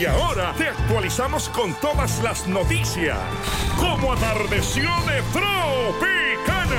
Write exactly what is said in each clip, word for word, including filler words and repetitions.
Y ahora te actualizamos con todas las noticias. Como atardeció de Tropicana.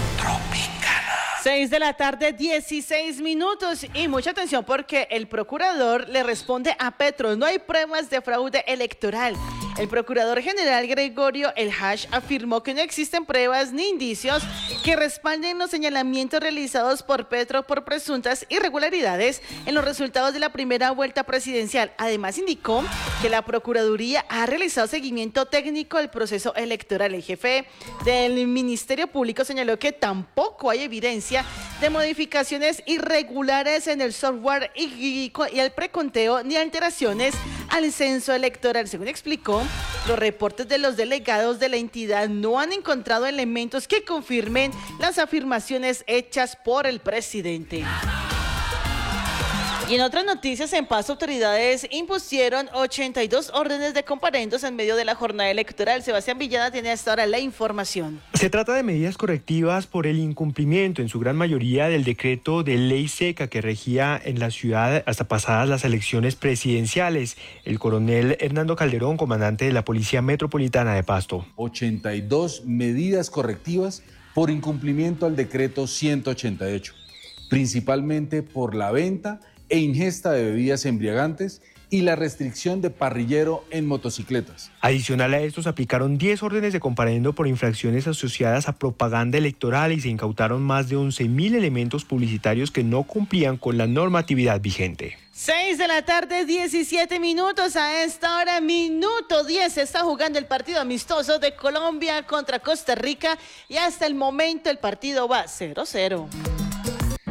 seis de la tarde, dieciséis minutos. Y mucha atención porque el procurador le responde a Petro: no hay pruebas de fraude electoral. El procurador general Gregorio El Hash afirmó que no existen pruebas ni indicios que respalden los señalamientos realizados por Petro por presuntas irregularidades en los resultados de la primera vuelta presidencial. Además, indicó que la Procuraduría ha realizado seguimiento técnico del proceso electoral. El jefe del Ministerio Público señaló que tampoco hay evidencia de modificaciones irregulares en el software y, y, y el preconteo ni alteraciones al censo electoral. Según explicó, los reportes de los delegados de la entidad no han encontrado elementos que confirmen las afirmaciones hechas por el presidente. Y en otras noticias, en Pasto, autoridades impusieron ochenta y dos órdenes de comparendos en medio de la jornada electoral. Sebastián Villada tiene hasta ahora la información. Se trata de medidas correctivas por el incumplimiento, en su gran mayoría, del decreto de ley seca que regía en la ciudad hasta pasadas las elecciones presidenciales. El coronel Hernando Calderón, comandante de la Policía Metropolitana de Pasto. ochenta y dos medidas correctivas por incumplimiento al decreto ciento ochenta y ocho, principalmente por la venta e ingesta de bebidas embriagantes y la restricción de parrillero en motocicletas. Adicional a esto, se aplicaron diez órdenes de comparendo por infracciones asociadas a propaganda electoral y se incautaron más de once mil elementos publicitarios que no cumplían con la normatividad vigente. seis de la tarde, diecisiete minutos. A esta hora, minuto diez, se está jugando el partido amistoso de Colombia contra Costa Rica y hasta el momento el partido va cero cero.